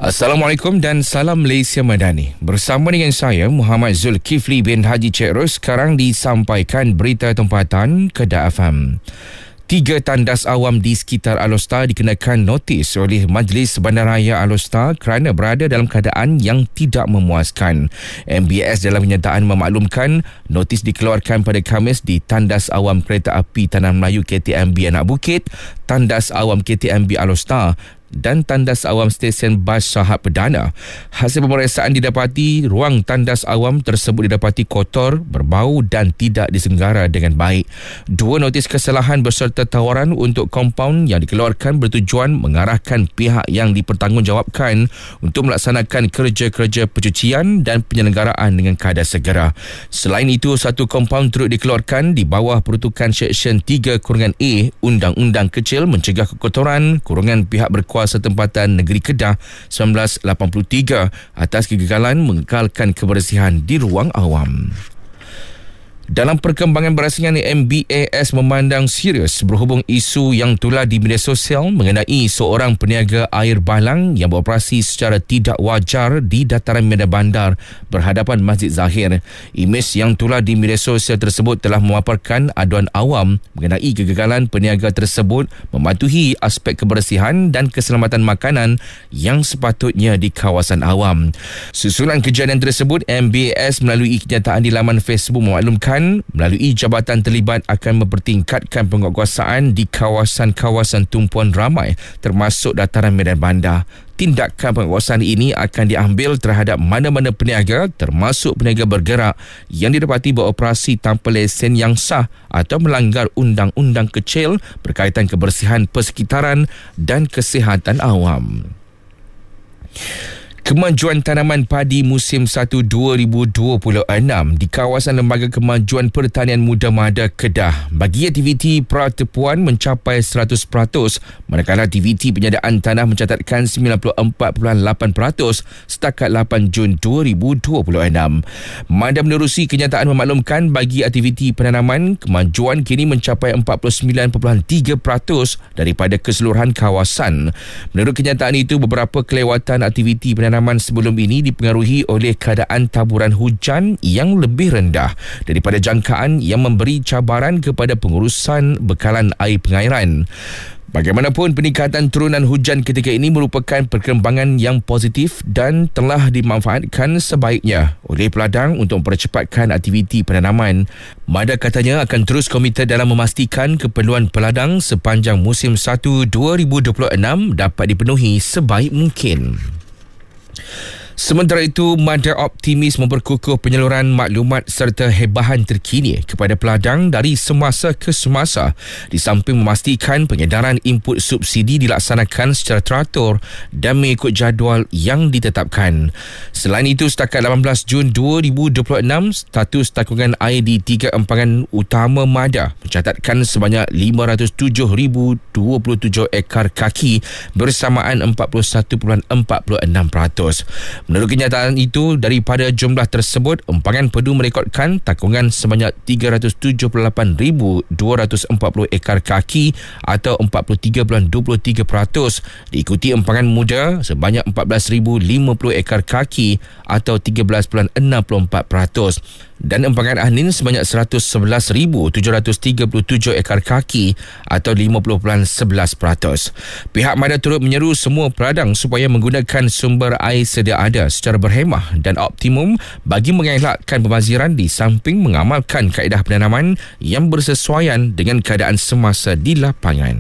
Assalamualaikum dan salam Malaysia Madani. Bersama dengan saya Muhammad Zulkifli bin Haji Cik Ros, sekarang disampaikan berita tempatan Kedah FM. 3 tandas awam di sekitar Alor dikenakan notis oleh Majlis Bandaraya Alor kerana berada dalam keadaan yang tidak memuaskan. MBS dalam kenyataan memaklumkan notis dikeluarkan pada Khamis di tandas awam kereta api Tanah Melayu KTMB Anak Bukit, tandas awam KTMB Alor dan tandas awam stesen bas Shahab Perdana. Hasil pemeriksaan didapati ruang tandas awam tersebut didapati kotor, berbau dan tidak diselenggara dengan baik. 2 notis kesalahan berserta tawaran untuk kompaun yang dikeluarkan bertujuan mengarahkan pihak yang dipertanggungjawabkan untuk melaksanakan kerja-kerja pencucian dan penyelenggaraan dengan kadar segera. Selain itu, 1 kompaun turut dikeluarkan di bawah peruntukan Seksyen 3-A Undang-Undang Kecil Mencegah Kekotoran pihak berkuasa tempatan Negeri Kedah 1983 atas kegagalan mengekalkan kebersihan di ruang awam. Dalam perkembangan berasingan, MBAS memandang serius berhubung isu yang tular di media sosial mengenai seorang peniaga air balang yang beroperasi secara tidak wajar di dataran medan bandar berhadapan Masjid Zahir. Imej yang tular di media sosial tersebut telah memaparkan aduan awam mengenai kegagalan peniaga tersebut mematuhi aspek kebersihan dan keselamatan makanan yang sepatutnya di kawasan awam. Susulan kejadian tersebut, MBAS melalui kenyataan di laman Facebook memaklumkan melalui jabatan terlibat akan mempertingkatkan penguatkuasaan di kawasan-kawasan tumpuan ramai termasuk dataran medan bandar. Tindakan penguatkuasaan ini akan diambil terhadap mana-mana peniaga termasuk peniaga bergerak yang didapati beroperasi tanpa lesen yang sah atau melanggar undang-undang kecil berkaitan kebersihan persekitaran dan kesihatan awam. Kemajuan tanaman padi musim 1 2026 di kawasan Lembaga Kemajuan Pertanian Muda Mada Kedah bagi aktiviti pratepuan mencapai 100%, manakala aktiviti penyediaan tanah mencatatkan 94.8% setakat 8 Jun 2026. Mada menerusi kenyataan memaklumkan bagi aktiviti penanaman, kemajuan kini mencapai 49.3% daripada keseluruhan kawasan. Menurut kenyataan itu, beberapa kelewatan aktiviti penanaman sebelum ini dipengaruhi oleh keadaan taburan hujan yang lebih rendah daripada jangkaan yang memberi cabaran kepada pengurusan bekalan air pengairan. Bagaimanapun, peningkatan turunan hujan ketika ini merupakan perkembangan yang positif dan telah dimanfaatkan sebaiknya oleh peladang untuk mempercepatkan aktiviti penanaman. Mada katanya akan terus komited dalam memastikan keperluan peladang sepanjang musim 1 2026 dapat dipenuhi sebaik mungkin. Sementara itu, Mada optimis memperkukuh penyaluran maklumat serta hebahan terkini kepada peladang dari semasa ke semasa, di samping memastikan pengedaran input subsidi dilaksanakan secara teratur dan mengikut jadual yang ditetapkan. Selain itu, setakat 18 Jun 2026, status takungan air di 3 empangan utama Mada mencatatkan sebanyak 507,027 ekar kaki bersamaan 41.46%. Menurut kenyataan itu, daripada jumlah tersebut, empangan Pedu merekodkan takungan sebanyak 378,240 ekar kaki atau 43.23%, diikuti empangan Muda sebanyak 14,050 ekar kaki atau 13.64%. Dan empangan Ahnin sebanyak 111,737 ekar kaki atau 50.11%. Pihak Mada turut menyeru semua peladang supaya menggunakan sumber air sedia ada secara berhemah dan optimum bagi mengelakkan pembaziran di samping mengamalkan kaedah penanaman yang bersesuaian dengan keadaan semasa di lapangan.